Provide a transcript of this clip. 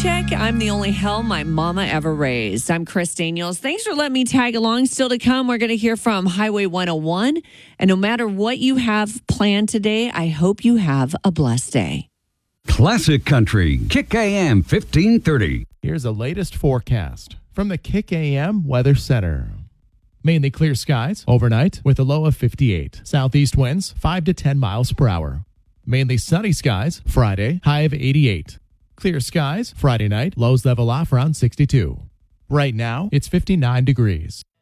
check. I'm the only hell my mama ever raised. I'm Chris Daniels. Thanks for letting me tag along. Still to come, we're going to hear from Highway 101. And no matter what you have planned today, I hope you have a blessed day. Classic Country, Kick AM 1530. Here's the latest forecast from the Kick AM Weather Center. Mainly clear skies overnight with a low of 58. Southeast winds 5 to 10 miles per hour. Mainly sunny skies Friday, high of 88. Clear skies Friday night, lows level off around 62. Right now, it's 59 degrees.